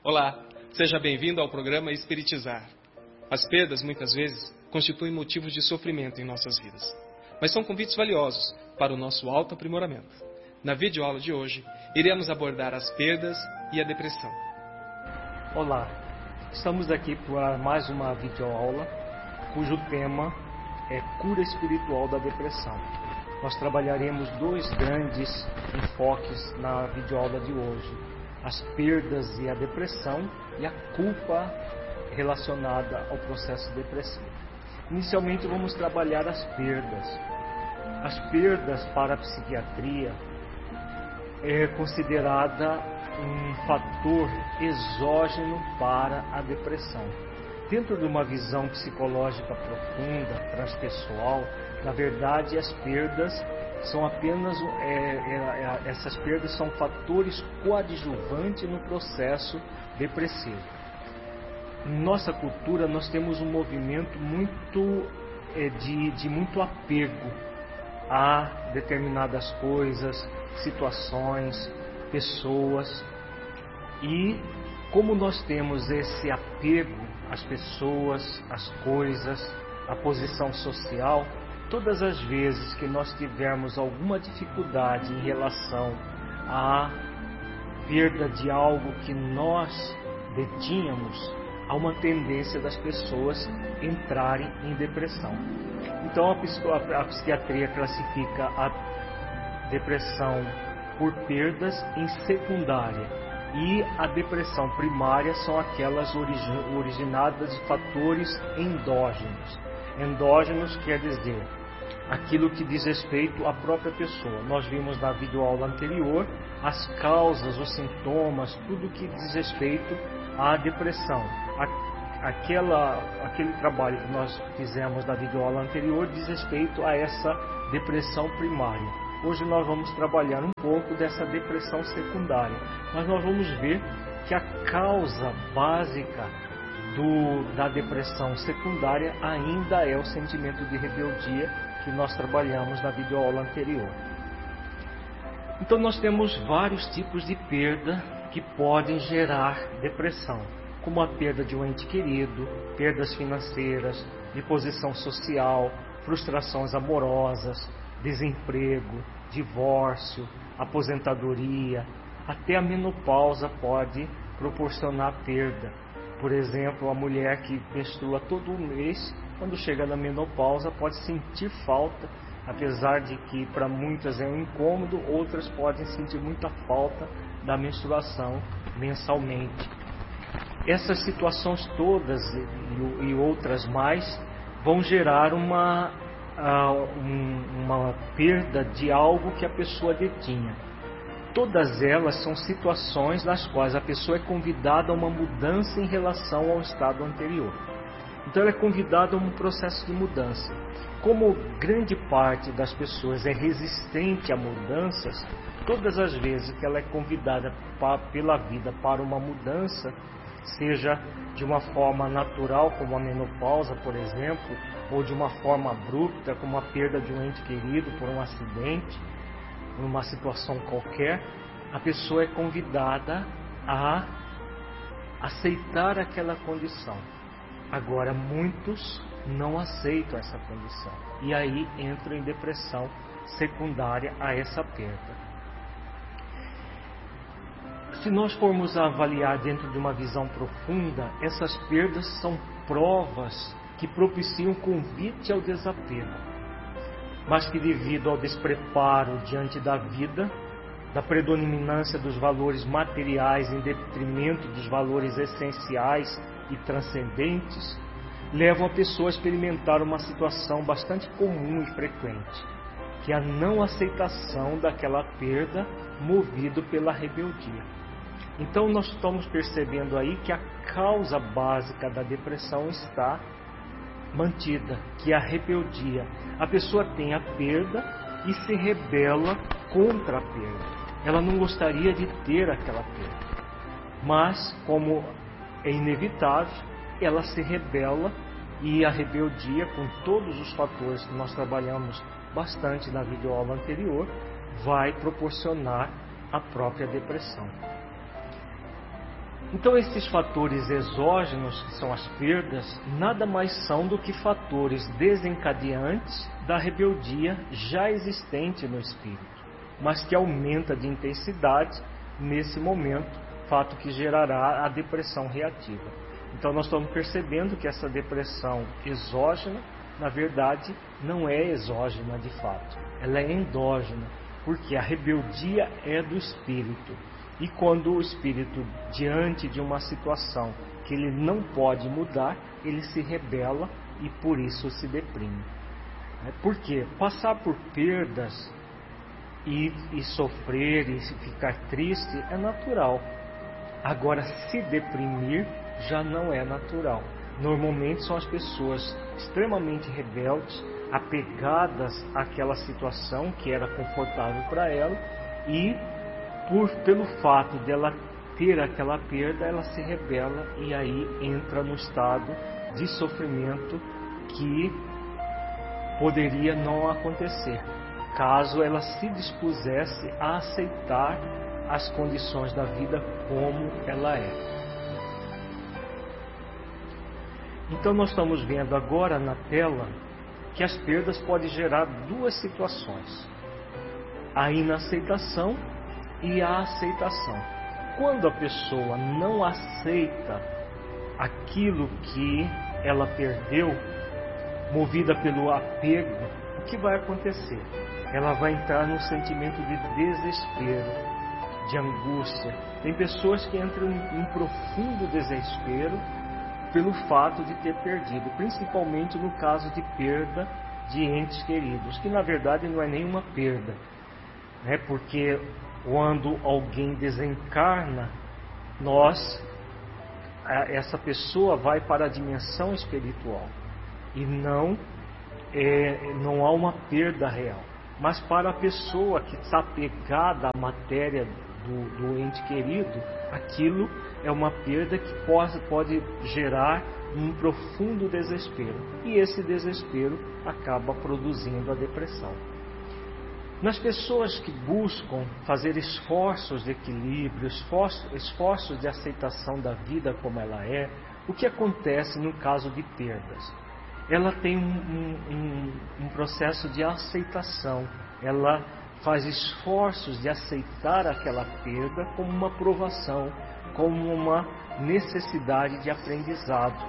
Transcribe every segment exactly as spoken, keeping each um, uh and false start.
Olá, seja bem-vindo ao programa Espiritizar. As perdas, muitas vezes, constituem motivos de sofrimento em nossas vidas, mas são convites valiosos para o nosso autoaprimoramento. Na videoaula de hoje, iremos abordar as perdas e a depressão. Olá, estamos aqui para mais uma videoaula, cujo tema é Cura Espiritual da Depressão. Nós trabalharemos dois grandes enfoques na videoaula de hoje: as perdas e a depressão e a culpa relacionada ao processo depressivo. Inicialmente vamos trabalhar as perdas. As perdas para a psiquiatria é considerada um fator exógeno para a depressão. Dentro de uma visão psicológica profunda, transpessoal, na verdade as perdas são apenas é, é, é, essas perdas são fatores coadjuvantes no processo depressivo. Em nossa cultura nós temos um movimento muito é, de, de muito apego a determinadas coisas, situações, pessoas, e como nós temos esse apego às pessoas, às coisas, à posição social, todas as vezes que nós tivermos alguma dificuldade em relação à perda de algo que nós detínhamos, há uma tendência das pessoas entrarem em depressão. Então a, a psiquiatria classifica a depressão por perdas em secundária, e a depressão primária são aquelas origi- originadas de fatores endógenos. Endógenos quer dizer aquilo que diz respeito à própria pessoa. Nós vimos na videoaula anterior as causas, os sintomas, tudo que diz respeito à depressão. Aquela, aquele trabalho que nós fizemos na videoaula anterior diz respeito a essa depressão primária. Hoje nós vamos trabalhar um pouco dessa depressão secundária, mas nós vamos ver que a causa básica do, da depressão secundária ainda é o sentimento de rebeldia que nós trabalhamos na videoaula anterior. Então nós temos vários tipos de perda que podem gerar depressão, como a perda de um ente querido, perdas financeiras, de posição social, frustrações amorosas, desemprego, divórcio, aposentadoria, até a menopausa pode proporcionar perda. Por exemplo, a mulher que menstrua todo mês, quando chega na menopausa, pode sentir falta, apesar de que para muitas é um incômodo, outras podem sentir muita falta da menstruação mensalmente. Essas situações todas e, e outras mais vão gerar uma, uh, um, uma perda de algo que a pessoa detinha. Todas elas são situações nas quais a pessoa é convidada a uma mudança em relação ao estado anterior. Então ela é convidada a um processo de mudança. Como grande parte das pessoas é resistente a mudanças, todas as vezes que ela é convidada pa, pela vida para uma mudança, seja de uma forma natural, como a menopausa, por exemplo, ou de uma forma abrupta, como a perda de um ente querido por um acidente, numa situação qualquer, a pessoa é convidada a aceitar aquela condição. Agora, muitos não aceitam essa condição e aí entram em depressão secundária a essa perda. Se nós formos avaliar dentro de uma visão profunda, essas perdas são provas que propiciam convite ao desapego, mas que devido ao despreparo diante da vida, da predominância dos valores materiais em detrimento dos valores essenciais e transcendentes, levam a pessoa a experimentar uma situação bastante comum e frequente, que é a não aceitação daquela perda movido pela rebeldia. Então nós estamos percebendo aí que a causa básica da depressão está mantida, que é a rebeldia. A pessoa tem a perda e se rebela contra a perda. Ela não gostaria de ter aquela perda, mas como é inevitável, ela se rebela, e a rebeldia, com todos os fatores que nós trabalhamos bastante na videoaula anterior, vai proporcionar a própria depressão. Então esses fatores exógenos, que são as perdas, nada mais são do que fatores desencadeantes da rebeldia já existente no espírito, mas que aumenta de intensidade nesse momento, fato que gerará a depressão reativa. Então nós estamos percebendo que essa depressão exógena, na verdade, não é exógena de fato, ela é endógena, porque a rebeldia é do espírito. E quando o espírito, diante de uma situação que ele não pode mudar, ele se rebela e por isso se deprime. Por quê? Passar por perdas e, e sofrer e ficar triste é natural. Agora, se deprimir já não é natural. Normalmente são as pessoas extremamente rebeldes, apegadas àquela situação que era confortável para ela e Por, pelo fato dela ter aquela perda, ela se rebela e aí entra no estado de sofrimento que poderia não acontecer, caso ela se dispusesse a aceitar as condições da vida como ela é. Então nós estamos vendo agora na tela que as perdas podem gerar duas situações: a inaceitação e a aceitação. Quando a pessoa não aceita aquilo que ela perdeu, movida pelo apego, o que vai acontecer? Ela vai entrar num sentimento de desespero, de angústia. Tem pessoas que entram em profundo desespero pelo fato de ter perdido, principalmente no caso de perda de entes queridos, que na verdade não é nenhuma perda, né? Porque quando alguém desencarna, nós, essa pessoa vai para a dimensão espiritual e não, é, não há uma perda real. Mas para a pessoa que está pegada à matéria do, do ente querido, aquilo é uma perda que pode, pode gerar um profundo desespero. E esse desespero acaba produzindo a depressão. Nas pessoas que buscam fazer esforços de equilíbrio, esforços, esforços de aceitação da vida como ela é, o que acontece no caso de perdas? Ela tem um, um, um processo de aceitação, ela faz esforços de aceitar aquela perda como uma provação, como uma necessidade de aprendizado.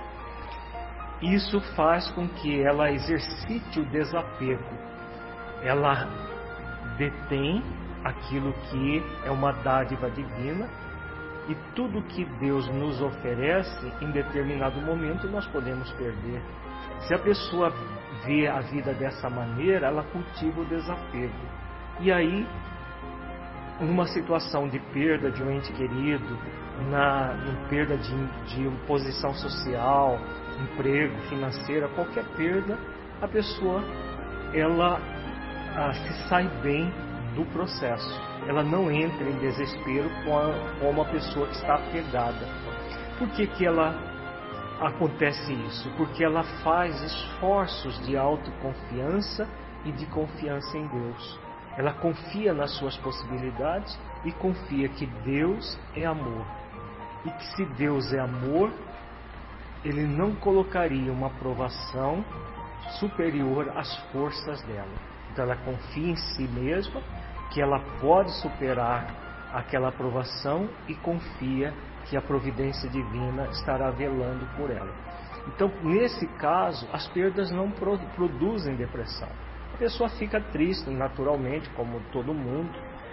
Isso faz com que ela exercite o desapego, ela detém aquilo que é uma dádiva divina e tudo que Deus nos oferece em determinado momento nós podemos perder. Se a pessoa vê a vida dessa maneira, ela cultiva o desapego. E aí, numa situação de perda de um ente querido, na em perda de, de posição social, emprego, financeira, qualquer perda, a pessoa ela ah, se sai bem do processo. Ela não entra em desespero com, a, com uma pessoa que está apegada. Por que que ela acontece isso? Porque ela faz esforços de autoconfiança e de confiança em Deus. Ela confia nas suas possibilidades e confia que Deus é amor. E que se Deus é amor, Ele não colocaria uma provação superior às forças dela. Então ela confia em si mesma, que ela pode superar aquela provação e confia que a providência divina estará velando por ela. Então, nesse caso, as perdas não produzem depressão. A pessoa fica triste naturalmente, como todo mundo,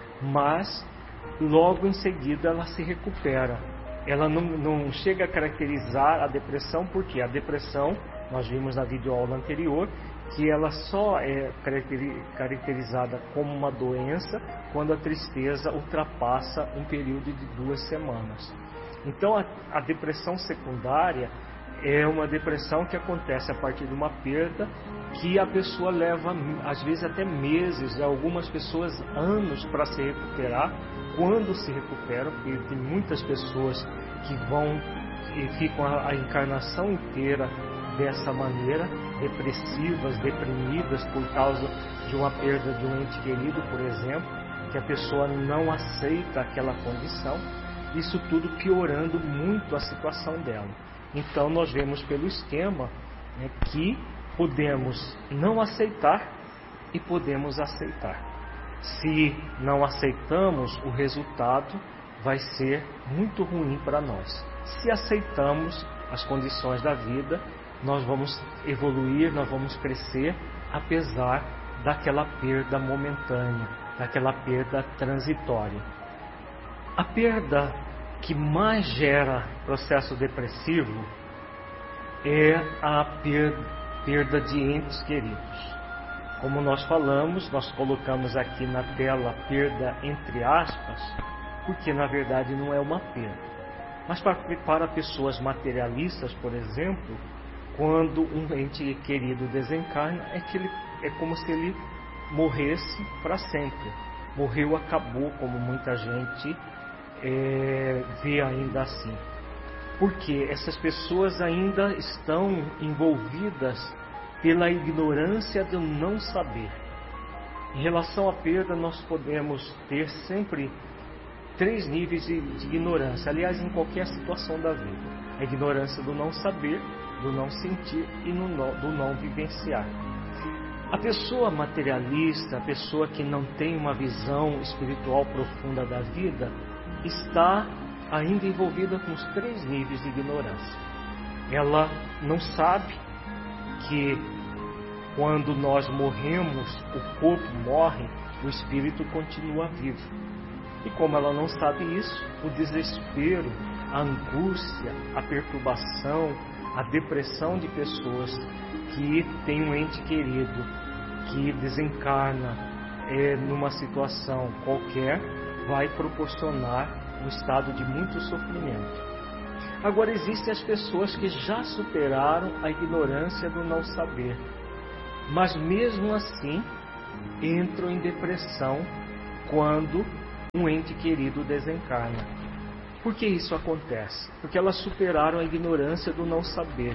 mas logo em seguida ela se recupera. Ela não, não chega a caracterizar a depressão, porque a depressão, nós vimos na videoaula anterior, que ela só é caracterizada como uma doença quando a tristeza ultrapassa um período de duas semanas. Então a, a depressão secundária é uma depressão que acontece a partir de uma perda que a pessoa leva às vezes até meses, algumas pessoas anos para se recuperar. Quando se recuperam, porque tem muitas pessoas que vão e ficam a, a encarnação inteira dessa maneira, depressivas, deprimidas por causa de uma perda de um ente querido, por exemplo, que a pessoa não aceita aquela condição. isso tudo piorando muito a situação dela. Então nós vemos pelo esquema, né, que podemos não aceitar e podemos aceitar. Se não aceitamos, o resultado vai ser muito ruim para nós. Se aceitamos as condições da vida, nós vamos evoluir, nós vamos crescer, apesar daquela perda momentânea, daquela perda transitória. A perda que mais gera processo depressivo é a perda de entes queridos. Como nós falamos, nós colocamos aqui na tela perda entre aspas, porque na verdade não é uma perda. Mas para, para pessoas materialistas, por exemplo, quando um ente querido desencarna, é, que ele, é como se ele morresse para sempre. Morreu, acabou, como muita gente é, vê ainda assim. Porque essas pessoas ainda estão envolvidas pela ignorância do não saber. Em relação à perda, nós podemos ter sempre três níveis de, de ignorância, aliás, em qualquer situação da vida: a ignorância do não saber, do não sentir e no, do não vivenciar. A pessoa materialista, a pessoa que não tem uma visão espiritual profunda da vida, está ainda envolvida com os três níveis de ignorância. Ela não sabe que quando nós morremos, o corpo morre, o espírito continua vivo. E como ela não sabe isso, o desespero, a angústia, a perturbação, a depressão de pessoas que têm um ente querido que desencarna é, numa situação qualquer, vai proporcionar um estado de muito sofrimento. Agora, existem as pessoas que já superaram a ignorância do não saber, mas mesmo assim entram em depressão quando um ente querido desencarna. Por que isso acontece? Porque elas superaram a ignorância do não saber.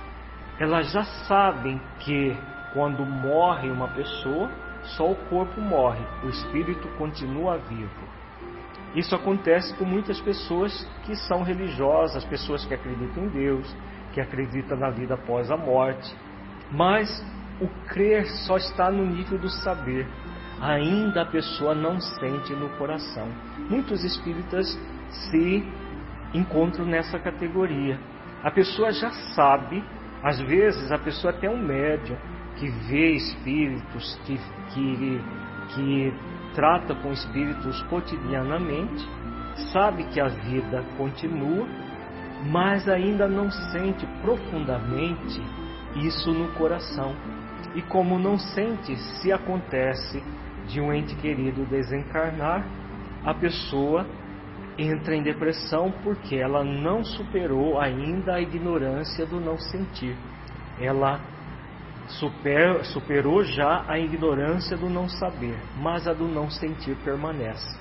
Elas já sabem que quando morre uma pessoa, só o corpo morre, o espírito continua vivo. Isso acontece com muitas pessoas que são religiosas, pessoas que acreditam em Deus, que acreditam na vida após a morte. Mas o crer só está no nível do saber. Ainda a pessoa não sente no coração. Muitos espíritas se encontram nessa categoria. A pessoa já sabe, às vezes a pessoa até é um médium que vê espíritos, que, que, que trata com espíritos cotidianamente, sabe que a vida continua, mas ainda não sente profundamente isso no coração. E como não sente, se acontece de um ente querido desencarnar, a pessoa entra em depressão porque ela não superou ainda a ignorância do não sentir. Ela super, superou já a ignorância do não saber, mas a do não sentir permanece.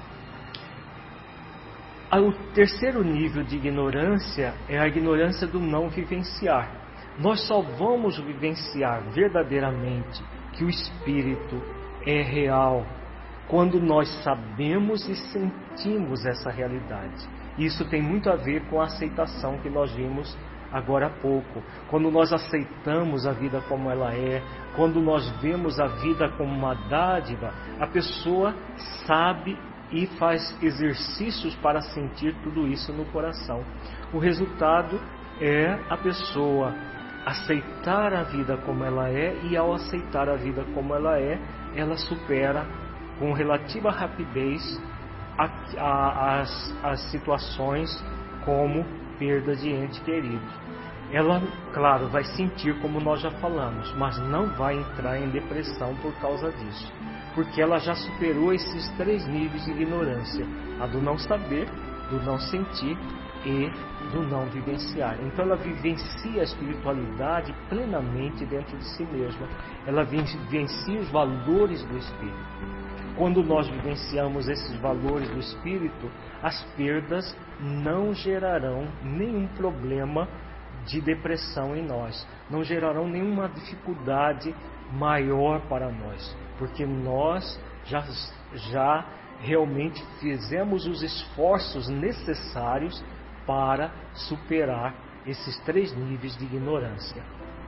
O terceiro nível de ignorância é a ignorância do não vivenciar. Nós só vamos vivenciar verdadeiramente que o espírito é real quando nós sabemos e sentimos essa realidade. Isso tem muito a ver com a aceitação que nós vimos agora há pouco. Quando nós aceitamos a vida como ela é, quando nós vemos a vida como uma dádiva, a pessoa sabe e faz exercícios para sentir tudo isso no coração. O resultado é a pessoa aceitar a vida como ela é, e ao aceitar a vida como ela é, ela supera com relativa rapidez a, a, as, as situações como perda de ente querido. Ela, claro, vai sentir como nós já falamos, mas não vai entrar em depressão por causa disso, porque ela já superou esses três níveis de ignorância: a do não saber, do não sentir e do não vivenciar. Então ela vivencia a espiritualidade plenamente dentro de si mesma. Ela vivencia os valores do espírito. Quando nós vivenciamos esses valores do espírito, as perdas não gerarão nenhum problema de depressão em nós, não gerarão nenhuma dificuldade maior para nós, porque nós já, já realmente fizemos os esforços necessários para superar esses três níveis de ignorância.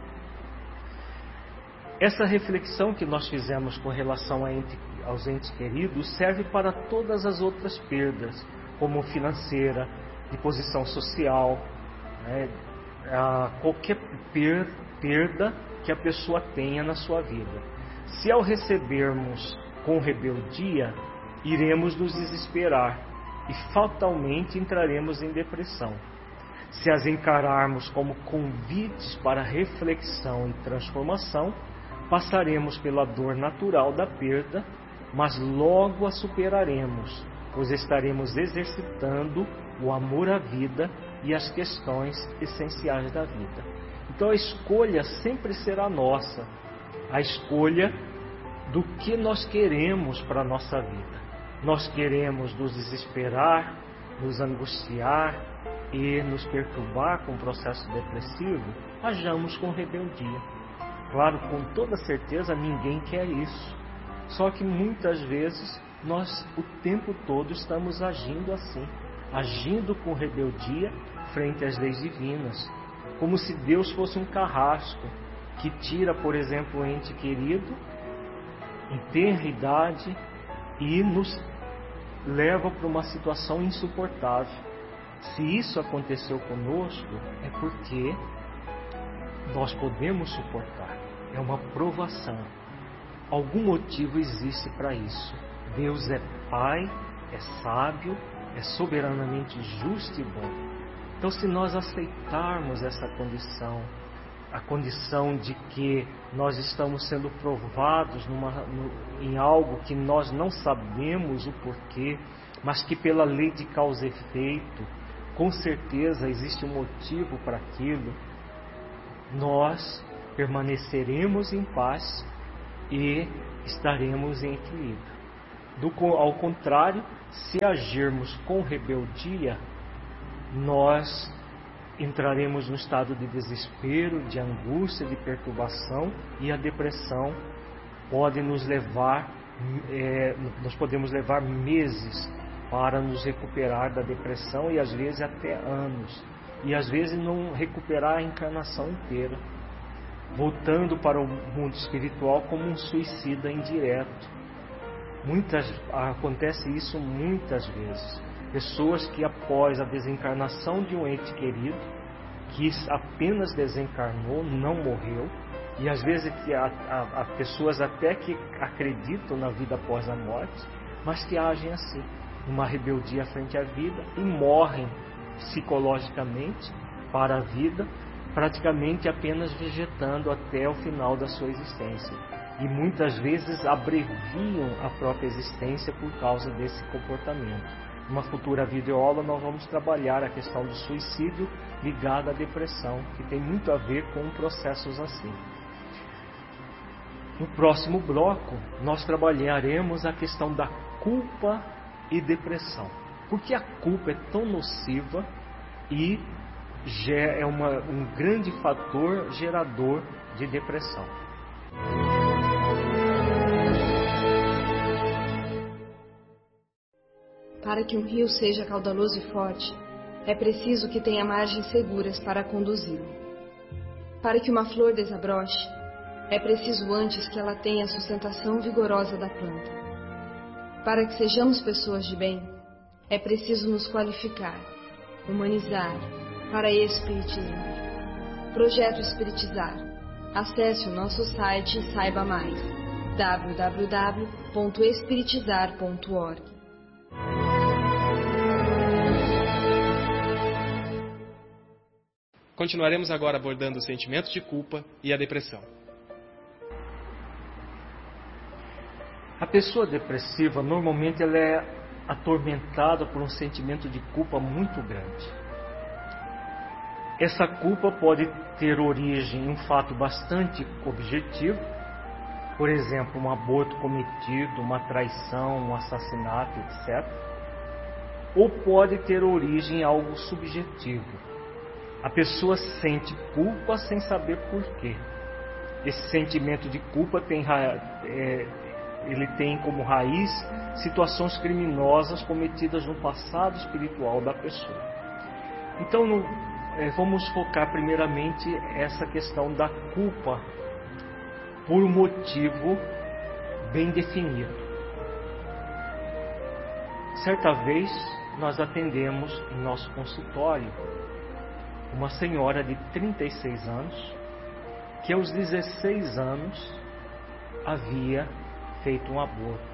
Essa reflexão que nós fizemos com relação a ente, aos entes queridos serve para todas as outras perdas, como financeira, de posição social, né, a qualquer per, perda que a pessoa tenha na sua vida. Se ao recebermos com rebeldia, iremos nos desesperar e fatalmente entraremos em depressão. Se as encararmos como convites para reflexão e transformação, passaremos pela dor natural da perda, mas logo a superaremos, pois estaremos exercitando o amor à vida e as questões essenciais da vida. Então a escolha sempre será nossa, a escolha do que nós queremos para a nossa vida. Nós queremos nos desesperar, nos angustiar e nos perturbar com o processo depressivo, hajamos com rebeldia. Claro, com toda certeza ninguém quer isso. Só que muitas vezes nós o tempo todo estamos agindo assim, agindo com rebeldia frente às leis divinas, como se Deus fosse um carrasco que tira, por exemplo, o ente querido em tenra idade e nos leva para uma situação insuportável. Se isso aconteceu conosco, é porque nós podemos suportar. É uma provação. Algum motivo existe para isso. Deus é Pai, é sábio, é soberanamente justo e bom. Então, se nós aceitarmos essa condição, a condição de que nós estamos sendo provados numa, no, em algo que nós não sabemos o porquê, mas que pela lei de causa e efeito, com certeza existe um motivo para aquilo, nós permaneceremos em paz e estaremos em equilíbrio. Do, ao contrário, se agirmos com rebeldia, nós entraremos no estado de desespero, de angústia, de perturbação, e a depressão pode nos levar, é, nós podemos levar meses para nos recuperar da depressão e às vezes até anos, e às vezes não recuperar a encarnação inteira, voltando para o mundo espiritual como um suicida indireto. Muitas, acontece isso muitas vezes. Pessoas que após a desencarnação de um ente querido, que apenas desencarnou, não morreu, e às vezes há, há, há pessoas até que acreditam na vida após a morte, mas que agem assim, numa rebeldia frente à vida, e morrem psicologicamente para a vida, praticamente apenas vegetando até o final da sua existência. E muitas vezes abreviam a própria existência por causa desse comportamento. Numa futura videoaula nós vamos trabalhar a questão do suicídio ligado à depressão, que tem muito a ver com processos assim. No próximo bloco nós trabalharemos a questão da culpa e depressão. Por que a culpa é tão nociva e é uma, um grande fator gerador de depressão? Para que um rio seja caudaloso e forte, é preciso que tenha margens seguras para conduzi-lo. Para que uma flor desabroche, é preciso antes que ela tenha a sustentação vigorosa da planta. Para que sejamos pessoas de bem, é preciso nos qualificar, humanizar, para espiritizar. Projeto Espiritizar. Acesse o nosso site e saiba mais. w w w ponto espiritizar ponto org. Continuaremos agora abordando o sentimento de culpa e a depressão. A pessoa depressiva, normalmente, ela é atormentada por um sentimento de culpa muito grande. Essa culpa pode ter origem em um fato bastante objetivo, por exemplo, um aborto cometido, uma traição, um assassinato, etcétera. Ou pode ter origem em algo subjetivo. A pessoa sente culpa sem saber por quê. Esse sentimento de culpa tem, é, ele tem como raiz situações criminosas cometidas no passado espiritual da pessoa. Então, no, é, vamos focar primeiramente essa questão da culpa por um motivo bem definido. Certa vez, nós atendemos em nosso consultório uma senhora de trinta e seis anos, que aos dezesseis anos havia feito um aborto.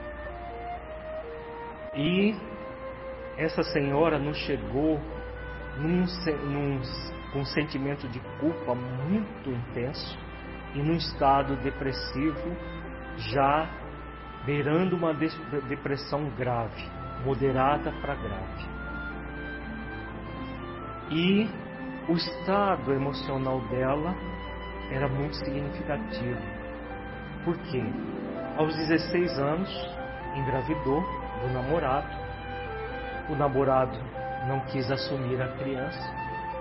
E essa senhora nos chegou num, num, com um sentimento de culpa muito intenso e num estado depressivo, já beirando uma depressão grave, moderada para grave. E o estado emocional dela era muito significativo. Por quê? Aos dezesseis anos, engravidou do namorado. O namorado não quis assumir a criança.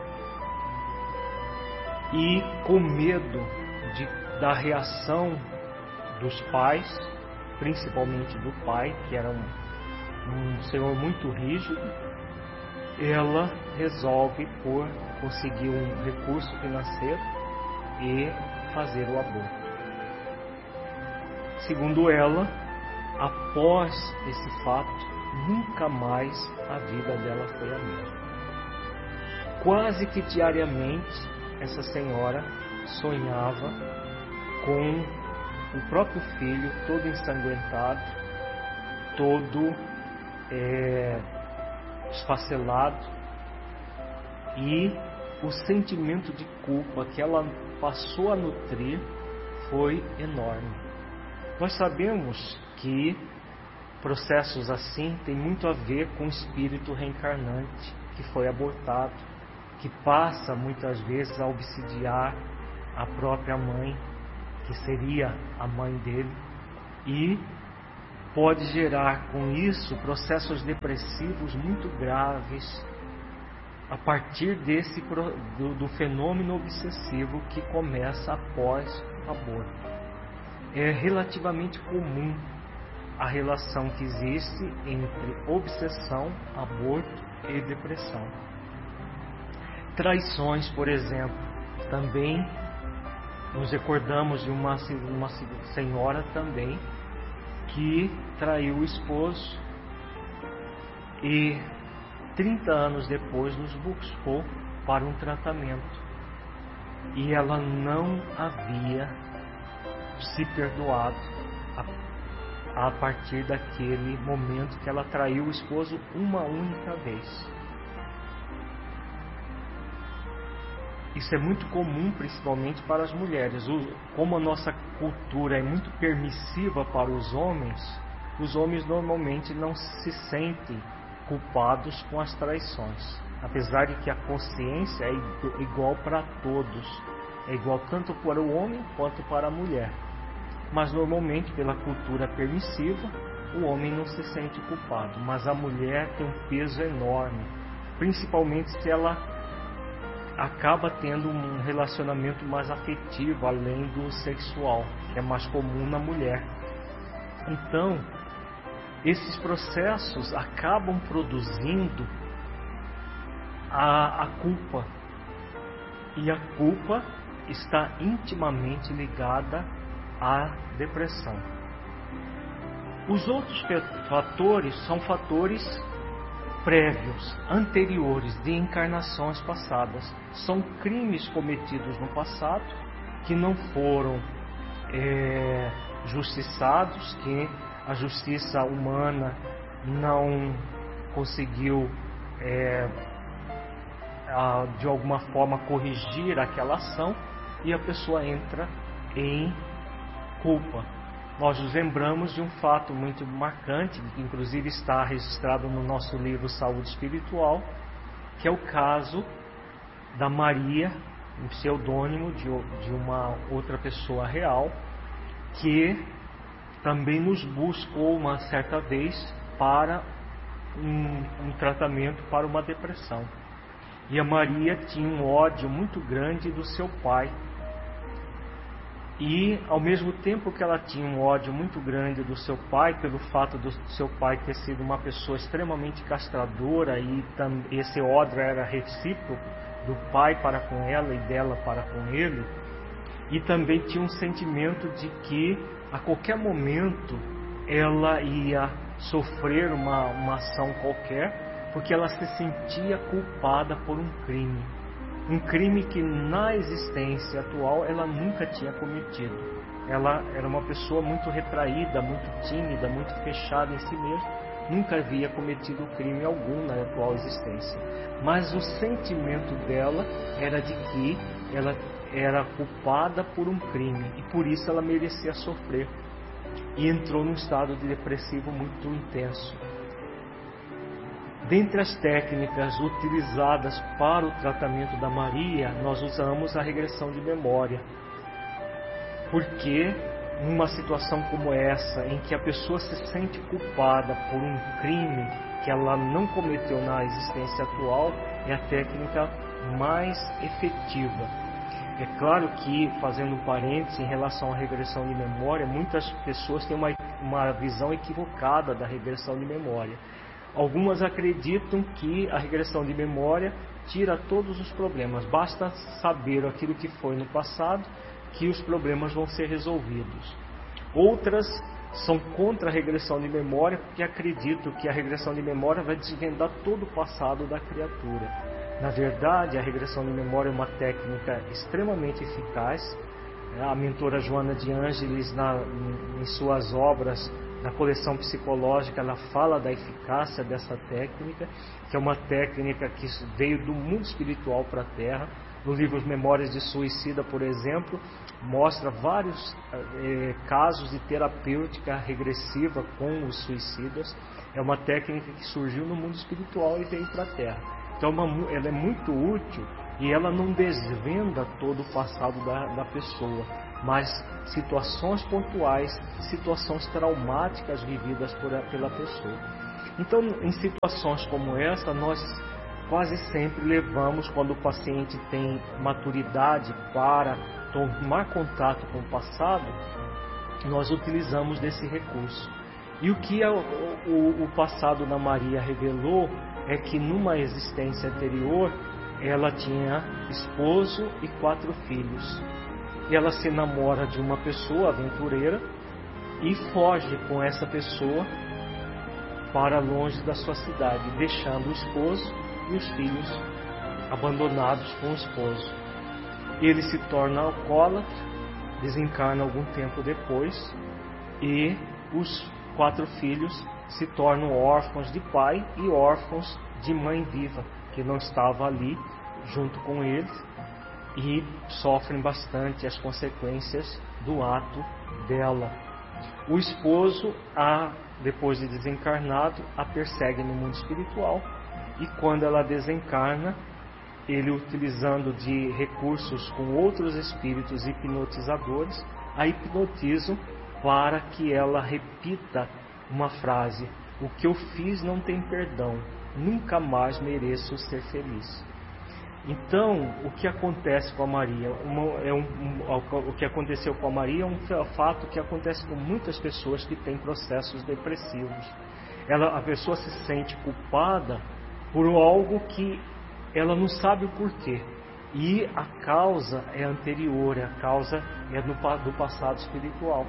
E com medo de, da reação dos pais, principalmente do pai, que era um, um senhor muito rígido, ela resolve por conseguir um recurso financeiro e fazer o aborto. Segundo ela, após esse fato, nunca mais a vida dela foi a mesma. Quase que diariamente, essa senhora sonhava com o próprio filho todo ensanguentado, todo é, esfacelado, e o sentimento de culpa que ela passou a nutrir foi enorme. Nós sabemos que processos assim têm muito a ver com o espírito reencarnante que foi abortado, que passa muitas vezes a obsidiar a própria mãe, que seria a mãe dele, e pode gerar com isso processos depressivos muito graves a partir desse do, do fenômeno obsessivo que começa após o aborto. É relativamente comum a relação que existe entre obsessão, aborto e depressão. Traições, por exemplo, também nos recordamos de uma, uma senhora também que traiu o esposo e trinta anos depois nos buscou para um tratamento. E ela não havia se perdoado a, a partir daquele momento que ela traiu o esposo uma única vez. Isso é muito comum, principalmente para as mulheres. O, como a nossa cultura é muito permissiva para os homens, os homens normalmente não se sentem culpados com as traições. Apesar de que a consciência é igual para todos. É igual tanto para o homem quanto para a mulher. Mas normalmente, pela cultura permissiva, o homem não se sente culpado. Mas a mulher tem um peso enorme. Principalmente se ela acaba tendo um relacionamento mais afetivo, além do sexual, que é mais comum na mulher. Então, esses processos acabam produzindo a, a culpa. E a culpa está intimamente ligada à depressão. Os outros fatores são fatores prévios, anteriores, de encarnações passadas. São crimes cometidos no passado que não foram é, justiçados, que a justiça humana não conseguiu é, a, de alguma forma corrigir aquela ação, e a pessoa entra em culpa. Nós nos lembramos de um fato muito marcante, que inclusive está registrado no nosso livro Saúde Espiritual, que é o caso da Maria, um pseudônimo de, de uma outra pessoa real, que também nos buscou uma certa vez para um, um tratamento para uma depressão. E a Maria tinha um ódio muito grande do seu pai. E ao mesmo tempo que ela tinha um ódio muito grande do seu pai, pelo fato do seu pai ter sido uma pessoa extremamente castradora, e esse ódio era recíproco do pai para com ela e dela para com ele, e também tinha um sentimento de que a qualquer momento ela ia sofrer uma, uma ação qualquer, porque ela se sentia culpada por um crime. Um crime que na existência atual ela nunca tinha cometido. Ela era uma pessoa muito retraída, muito tímida, muito fechada em si mesma, nunca havia cometido crime algum na atual existência. Mas o sentimento dela era de que ela era culpada por um crime e por isso ela merecia sofrer. E entrou num estado de depressivo muito intenso. Dentre as técnicas utilizadas para o tratamento da Maria, nós usamos a regressão de memória. Porque numa situação como essa, em que a pessoa se sente culpada por um crime que ela não cometeu na existência atual, é a técnica mais efetiva. É claro que, fazendo um parênteses em relação à regressão de memória, muitas pessoas têm uma, uma visão equivocada da regressão de memória. Algumas acreditam que a regressão de memória tira todos os problemas. Basta saber aquilo que foi no passado, que os problemas vão ser resolvidos. Outras são contra a regressão de memória, porque acreditam que a regressão de memória vai desvendar todo o passado da criatura. Na verdade, a regressão de memória é uma técnica extremamente eficaz. A mentora Joana de Ângeles, na, em suas obras, na coleção psicológica, ela fala da eficácia dessa técnica, que é uma técnica que veio do mundo espiritual para a Terra. No livro Memórias de Suicida, por exemplo, mostra vários eh, casos de terapêutica regressiva com os suicidas. É uma técnica que surgiu no mundo espiritual e veio para a Terra. Então ela é muito útil e ela não desvenda todo o passado da, da pessoa, mas situações pontuais, situações traumáticas vividas por, pela pessoa. Então, em situações como essa, nós quase sempre levamos, quando o paciente tem maturidade para tomar contato com o passado, nós utilizamos desse recurso. E o que a, o, o passado da Maria revelou é que numa existência anterior ela tinha esposo e quatro filhos. E ela se namora de uma pessoa aventureira e foge com essa pessoa para longe da sua cidade, deixando o esposo e os filhos abandonados com o esposo. Ele se torna alcoólatra, desencarna algum tempo depois e os quatro filhos se tornam órfãos de pai e órfãos de mãe viva, que não estava ali junto com eles, e sofrem bastante as consequências do ato dela. O esposo, a, depois de desencarnado, a persegue no mundo espiritual, e quando ela desencarna, ele, utilizando de recursos com outros espíritos hipnotizadores, a hipnotizam para que ela repita uma frase: o que eu fiz não tem perdão, nunca mais mereço ser feliz. Então, o que acontece com a Maria? Uma, é um, um, o que aconteceu com a Maria é um fato que acontece com muitas pessoas que têm processos depressivos. Ela, a pessoa se sente culpada por algo que ela não sabe o porquê. E a causa é anterior, a causa é do, do passado espiritual.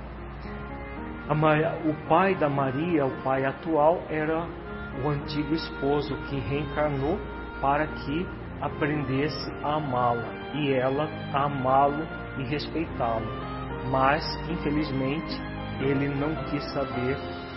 A Maria, o pai da Maria, o pai atual, era o antigo esposo que reencarnou para que aprendesse a amá-la e ela a amá-lo e respeitá-lo. Mas, infelizmente, ele não quis saber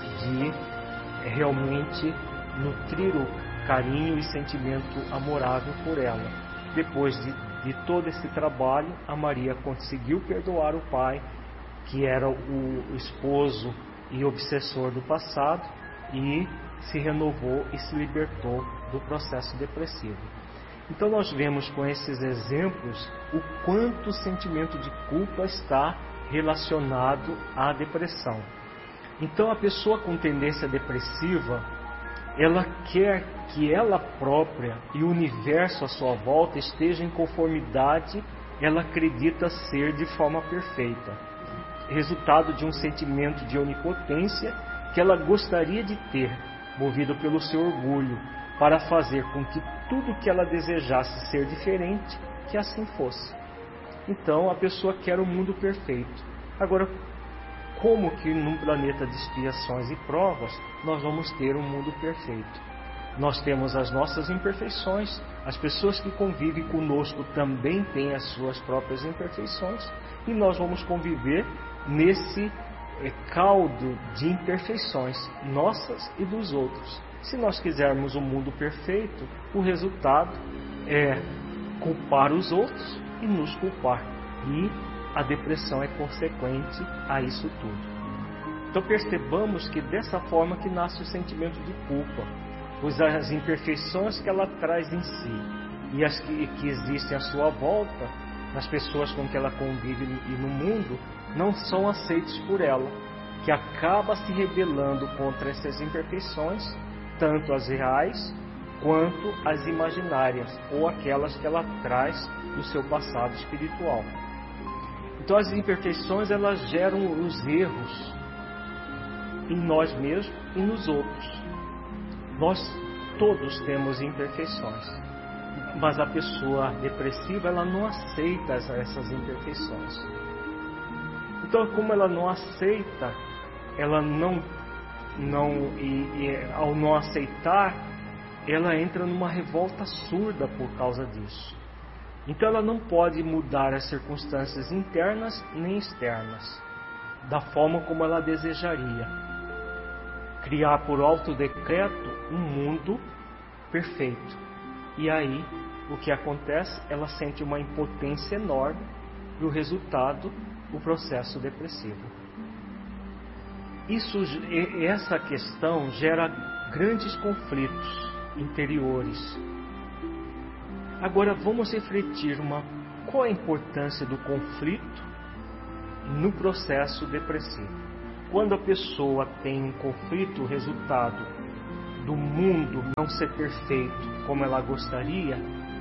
de realmente nutrir o carinho e sentimento amorável por ela. Depois de, de todo esse trabalho, a Maria conseguiu perdoar o pai, que era o esposo e obsessor do passado, e se renovou e se libertou do processo depressivo. Então nós vemos com esses exemplos o quanto o sentimento de culpa está relacionado à depressão. Então a pessoa com tendência depressiva, ela quer que ela própria e o universo à sua volta estejam em conformidade ela acredita ser de forma perfeita, resultado de um sentimento de onipotência que ela gostaria de ter, movido pelo seu orgulho, para fazer com que tudo que ela desejasse ser diferente, que assim fosse. Então a pessoa quer um mundo perfeito. Agora, como que num planeta de expiações e provas nós vamos ter um mundo perfeito? Nós temos as nossas imperfeições, as pessoas que convivem conosco também têm as suas próprias imperfeições, e nós vamos conviver nesse é, caldo de imperfeições, nossas e dos outros. Se nós quisermos um mundo perfeito, o resultado é culpar os outros e nos culpar. E a depressão é consequente a isso tudo. Então percebamos que dessa forma que nasce o sentimento de culpa, pois as imperfeições que ela traz em si e as que, que existem à sua volta, nas pessoas com que ela convive e no mundo, não são aceitos por ela, que acaba se rebelando contra essas imperfeições, tanto as reais quanto as imaginárias, ou aquelas que ela traz do seu passado espiritual. Então as imperfeições, elas geram os erros em nós mesmos e nos outros. Nós todos temos imperfeições, mas a pessoa depressiva, ela não aceita essas imperfeições. Então, como ela não aceita, ela não, não e, e, ao não aceitar, ela entra numa revolta surda por causa disso. Então ela não pode mudar as circunstâncias internas nem externas, da forma como ela desejaria. Criar por alto decreto um mundo perfeito. E aí, o que acontece? Ela sente uma impotência enorme e o resultado, o processo depressivo. Isso, essa questão gera grandes conflitos interiores. Agora vamos refletir uma, qual a importância do conflito no processo depressivo. Quando a pessoa tem um conflito, o resultado do mundo não ser perfeito como ela gostaria,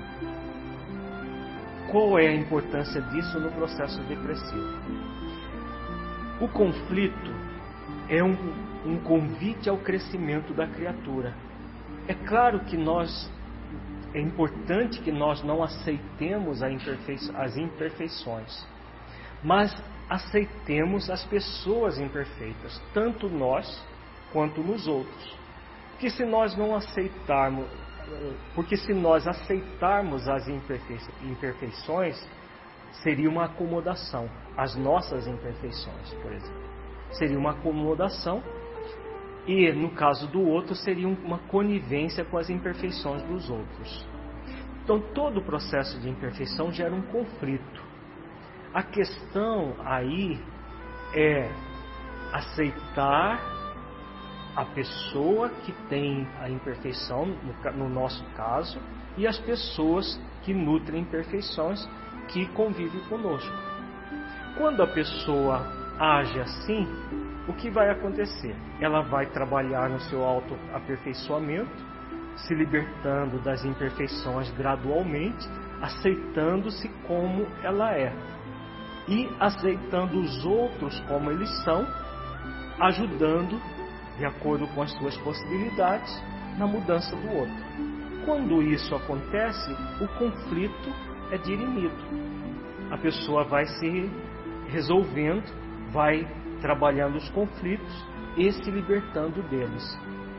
qual é a importância disso no processo depressivo? O conflito é um, um convite ao crescimento da criatura. É claro que nós, é importante que nós não aceitemos as imperfeições, mas aceitemos as pessoas imperfeitas, tanto nós quanto nos outros. Porque se nós não aceitarmos, porque se nós aceitarmos as imperfeições, seria uma acomodação. As nossas imperfeições, por exemplo, seria uma acomodação, e no caso do outro seria uma conivência com as imperfeições dos outros. Então todo o processo de imperfeição gera um conflito. A questão aí é aceitar a pessoa que tem a imperfeição, no nosso caso, e as pessoas que nutrem imperfeições, que convivem conosco. Quando a pessoa age assim, o que vai acontecer? Ela vai trabalhar no seu autoaperfeiçoamento, se libertando das imperfeições gradualmente, aceitando-se como ela é e aceitando os outros como eles são, ajudando, de acordo com as suas possibilidades, na mudança do outro. Quando isso acontece, o conflito é dirimido. A pessoa vai se resolvendo, vai trabalhando os conflitos e se libertando deles.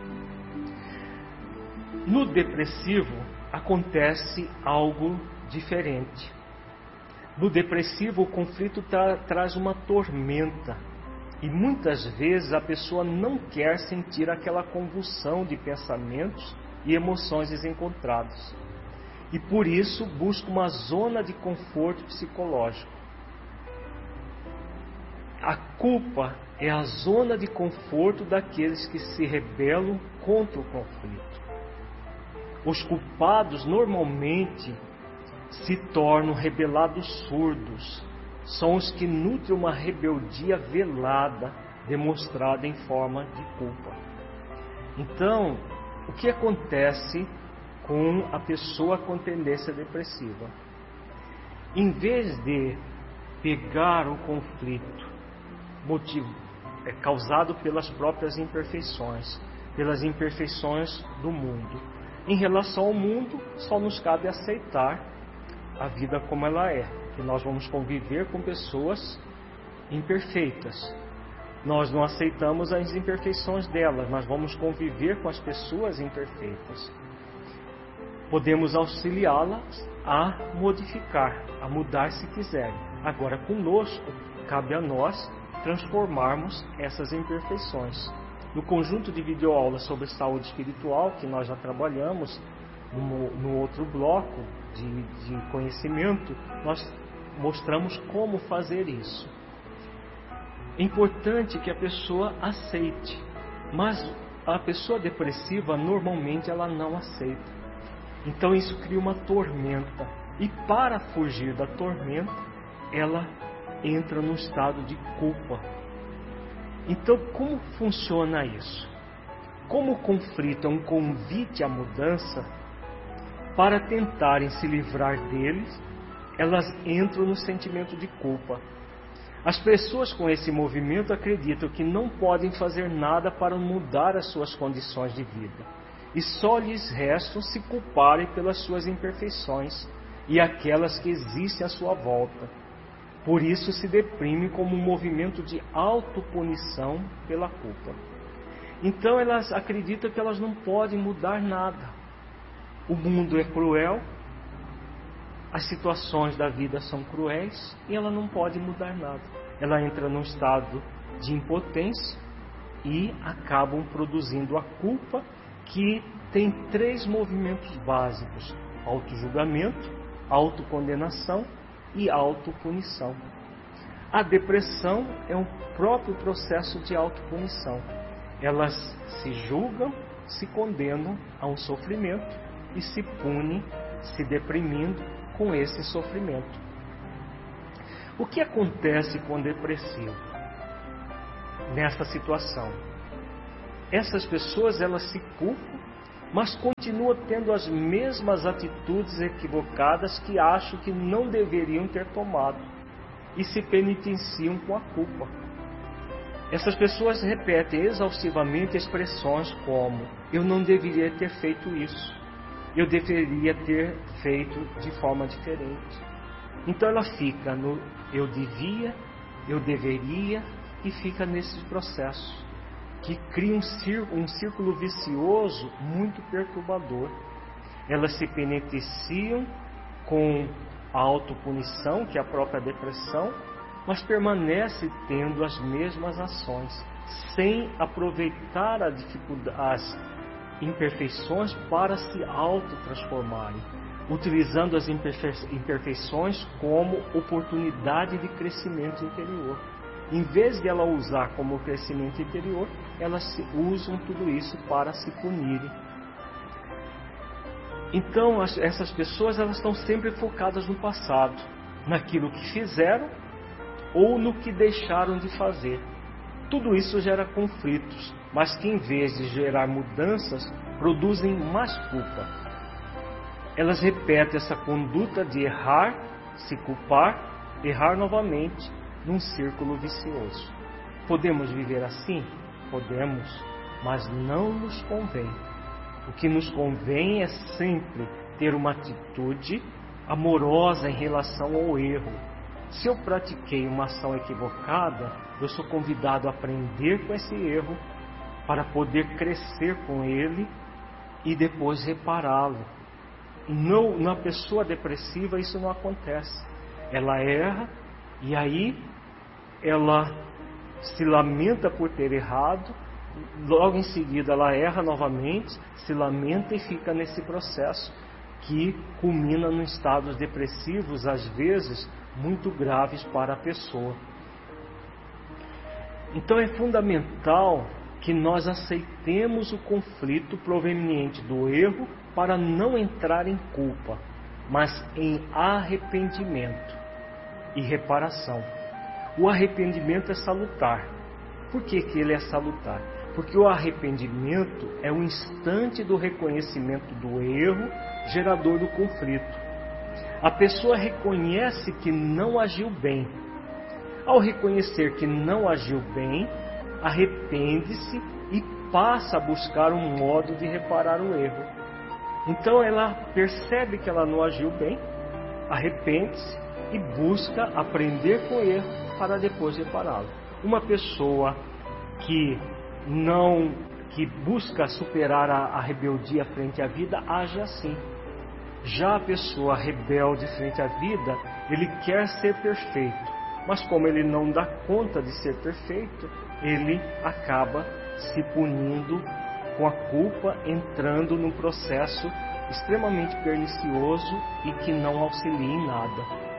No depressivo acontece algo diferente. No depressivo, o conflito tra- traz uma tormenta. E muitas vezes a pessoa não quer sentir aquela convulsão de pensamentos e emoções desencontradas. E por isso busca uma zona de conforto psicológico. A culpa é a zona de conforto daqueles que se rebelam contra o conflito. Os culpados normalmente se tornam rebelados surdos. São os que nutrem uma rebeldia velada, demonstrada em forma de culpa. Então, o que acontece com a pessoa com tendência depressiva? em vez de pegar o conflito motivo, é, causado pelas próprias imperfeições, pelas imperfeições do mundo. Em relação ao mundo, só nos cabe aceitar a vida como ela é, que nós vamos conviver com pessoas imperfeitas. Nós não aceitamos as imperfeições delas, mas vamos conviver com as pessoas imperfeitas. Podemos auxiliá-las a modificar, a mudar se quiserem. Agora, conosco, cabe a nós transformarmos essas imperfeições. No conjunto de videoaulas sobre saúde espiritual, que nós já trabalhamos no, no outro bloco de, de conhecimento, nós mostramos como fazer isso. É importante que a pessoa aceite, mas a pessoa depressiva, normalmente, ela não aceita. Então isso cria uma tormenta. E para fugir da tormenta, ela entra num estado de culpa. Então, como funciona isso? Como o conflito é um convite à mudança, para tentarem se livrar deles, elas entram no sentimento de culpa. As pessoas com esse movimento acreditam que não podem fazer nada para mudar as suas condições de vida. E só lhes restam se culparem pelas suas imperfeições e aquelas que existem à sua volta. Por isso se deprimem como um movimento de autopunição pela culpa. Então elas acreditam que elas não podem mudar nada. O mundo é cruel, as situações da vida são cruéis e ela não pode mudar nada. Ela entra num estado de impotência e acabam produzindo a culpa, que tem três movimentos básicos: autojulgamento, autocondenação e autopunição. A depressão é um próprio processo de autopunição. Elas se julgam, se condenam a um sofrimento e se punem, se deprimindo com esse sofrimento. O que acontece com o depressivo nessa situação? Essas pessoas, elas se culpam, mas continuam tendo as mesmas atitudes equivocadas que acham que não deveriam ter tomado e se penitenciam com a culpa. Essas pessoas repetem exaustivamente expressões como: eu não deveria ter feito isso, eu deveria ter feito de forma diferente. Então ela fica no eu devia, eu deveria, e fica nesse processo que cria um círculo, um círculo vicioso muito perturbador. Elas se penitenciam com a autopunição, que é a própria depressão, mas permanece tendo as mesmas ações, sem aproveitar a dificuldade, as imperfeições para se autotransformarem, utilizando as imperfeições como oportunidade de crescimento interior. Em vez de ela usar como crescimento interior, elas usam tudo isso para se punirem. Então, essas pessoas, elas estão sempre focadas no passado, naquilo que fizeram ou no que deixaram de fazer. Tudo isso gera conflitos, mas que em vez de gerar mudanças, produzem mais culpa. Elas repetem essa conduta de errar, se culpar, errar novamente, num círculo vicioso. Podemos viver assim? Podemos, mas não nos convém. O que nos convém é sempre ter uma atitude amorosa em relação ao erro. Se eu pratiquei uma ação equivocada, eu sou convidado a aprender com esse erro para poder crescer com ele e depois repará-lo. Não, na pessoa depressiva isso não acontece. Ela erra e aí ela se lamenta por ter errado, logo em seguida ela erra novamente, se lamenta e fica nesse processo que culmina em estados depressivos, às vezes muito graves para a pessoa. Então é fundamental que nós aceitemos o conflito proveniente do erro para não entrar em culpa, mas em arrependimento e reparação. O arrependimento é salutar. Por que que ele é salutar? Porque o arrependimento é o instante do reconhecimento do erro gerador do conflito. A pessoa reconhece que não agiu bem. Ao reconhecer que não agiu bem, arrepende-se e passa a buscar um modo de reparar o erro. Então ela percebe que ela não agiu bem, arrepende-se e busca aprender com o erro para depois repará-lo. Uma pessoa que não que busca superar a, a rebeldia frente à vida age assim. Já a pessoa rebelde frente à vida, ele quer ser perfeito, mas como ele não dá conta de ser perfeito, ele acaba se punindo com a culpa, entrando num processo extremamente pernicioso e que não auxilia em nada.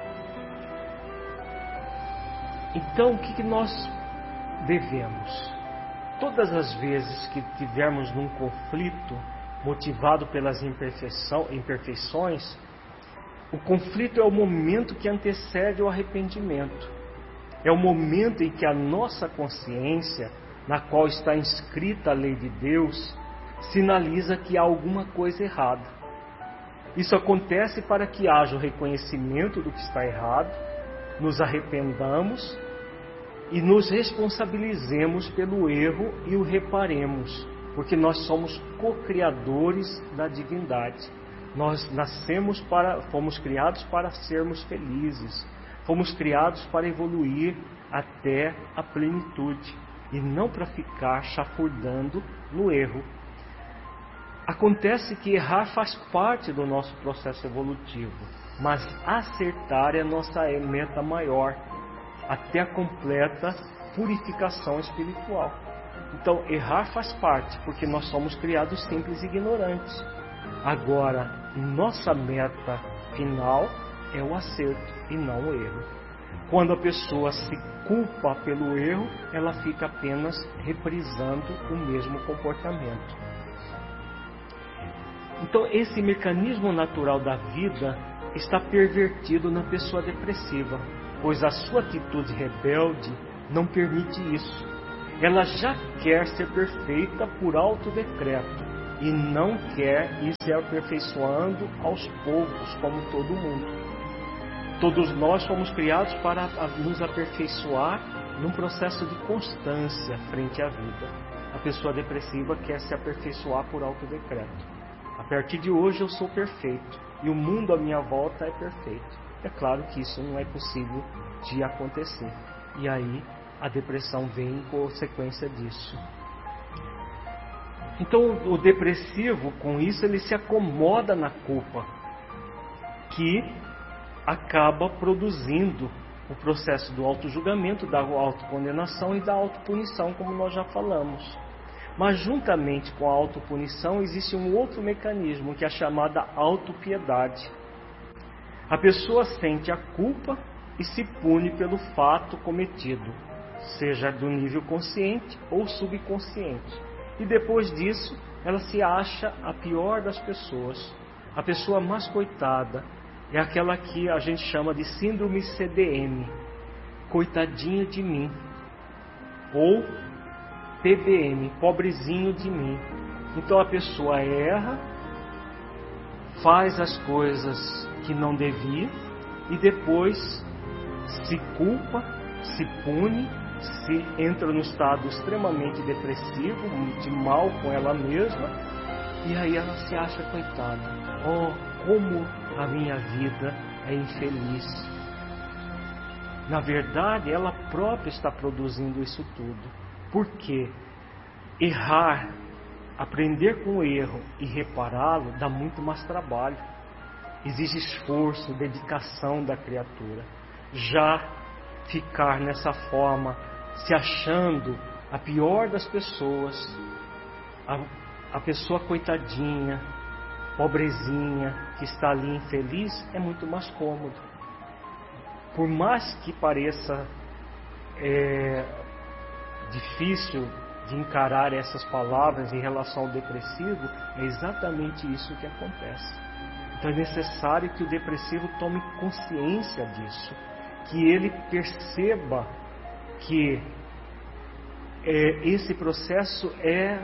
Então, o que, que nós devemos? Todas as vezes que tivermos num conflito motivado pelas imperfeição, imperfeições, o conflito é o momento que antecede o arrependimento. É o momento em que a nossa consciência, na qual está inscrita a lei de Deus, sinaliza que há alguma coisa errada. Isso acontece para que haja o reconhecimento do que está errado, nos arrependamos e nos responsabilizemos pelo erro e o reparemos, porque nós somos co-criadores da divindade. Nós nascemos para, fomos criados para sermos felizes, fomos criados para evoluir até a plenitude e não para ficar chafurdando no erro. Acontece que errar faz parte do nosso processo evolutivo, mas acertar é a nossa meta maior, até a completa purificação espiritual. Então, errar faz parte, porque nós somos criados simples e ignorantes. Agora, nossa meta final é o acerto e não o erro. Quando a pessoa se culpa pelo erro, ela fica apenas reprisando o mesmo comportamento. Então, esse mecanismo natural da vida está pervertido na pessoa depressiva, pois a sua atitude rebelde não permite isso. Ela já quer ser perfeita por alto decreto e não quer ir se aperfeiçoando aos poucos, como todo mundo. Todos nós fomos criados para nos aperfeiçoar num processo de constância frente à vida. A pessoa depressiva quer se aperfeiçoar por alto decreto. A partir de hoje eu sou perfeito e o mundo à minha volta é perfeito. É claro que isso não é possível de acontecer. E aí a depressão vem em consequência disso. Então o depressivo, com isso, ele se acomoda na culpa, que acaba produzindo o processo do autojulgamento, da autocondenação e da autopunição, como nós já falamos. Mas juntamente com a autopunição existe um outro mecanismo, que é a chamada autopiedade. A pessoa sente a culpa e se pune pelo fato cometido, seja do nível consciente ou subconsciente. E depois disso, ela se acha a pior das pessoas. A pessoa mais coitada é aquela que a gente chama de síndrome C D M, coitadinha de mim, ou P B M, pobrezinho de mim. Então a pessoa erra, faz as coisas que não devia e depois se culpa, se pune, se entra num estado extremamente depressivo, de mal com ela mesma, e aí ela se acha coitada. Oh, como a minha vida é infeliz. Na verdade, ela própria está produzindo isso tudo. Por quê? Errar, aprender com o erro e repará-lo dá muito mais trabalho. Exige esforço, dedicação da criatura. Já ficar nessa forma, se achando a pior das pessoas, a, a pessoa coitadinha, pobrezinha, que está ali infeliz, é muito mais cômodo. Por mais que pareça é, difícil de encarar essas palavras em relação ao depressivo, é exatamente isso que acontece. Então é necessário que o depressivo tome consciência disso, que ele perceba que é, esse processo é,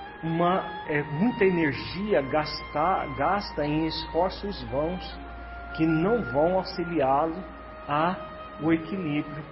uma, é muita energia gastar, gasta em esforços vãos. que não vão auxiliá-lo ao equilíbrio.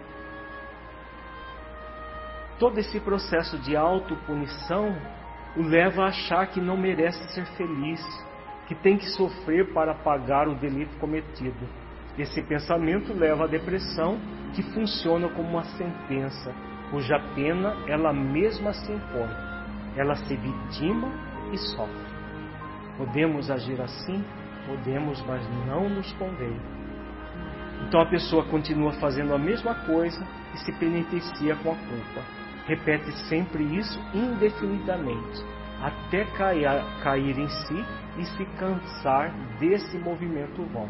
Todo esse processo de autopunição o leva a achar que não merece ser feliz, que tem que sofrer para pagar o delito cometido. Esse pensamento leva à depressão, que funciona como uma sentença, cuja pena ela mesma se impõe. Ela se vitima e sofre. Podemos agir assim? Podemos, mas não nos convém. Então a pessoa continua fazendo a mesma coisa e se penitencia com a culpa. Repete sempre isso indefinidamente, até cair, cair em si e se cansar desse movimento vão.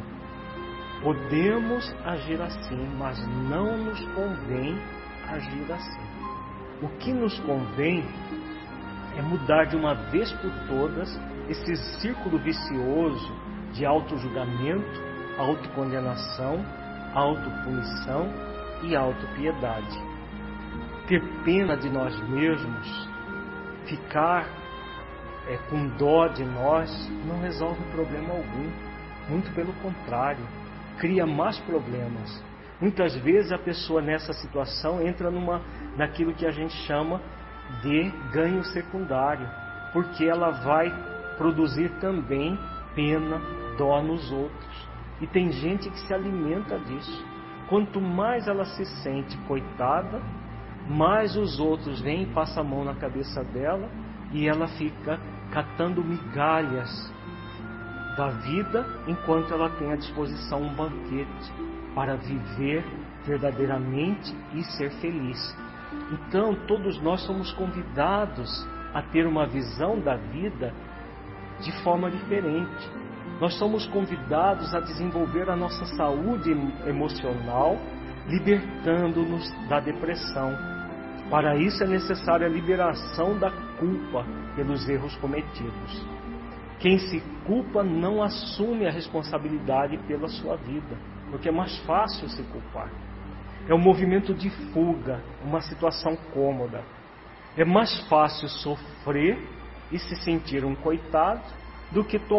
Podemos agir assim, mas não nos convém agir assim. O que nos convém é mudar de uma vez por todas esse círculo vicioso de autojulgamento, autocondenação, autopunição e autopiedade. Ter pena de nós mesmos, ficar é, com dó de nós, não resolve problema algum. Muito pelo contrário, cria mais problemas. Muitas vezes a pessoa nessa situação entra numa, naquilo que a gente chama de ganho secundário, porque ela vai produzir também pena, dó nos outros. E tem gente que se alimenta disso. Quanto mais ela se sente coitada, mais os outros vêm e passam a mão na cabeça dela e ela fica catando migalhas da vida enquanto ela tem à disposição um banquete para viver verdadeiramente e ser feliz. Então, todos nós somos convidados a ter uma visão da vida de forma diferente. Nós somos convidados a desenvolver a nossa saúde emocional, libertando-nos da depressão. Para isso é necessária a liberação da culpa pelos erros cometidos. Quem se culpa não assume a responsabilidade pela sua vida, porque é mais fácil se culpar. É um movimento de fuga, uma situação cômoda. É mais fácil sofrer e se sentir um coitado do que tomar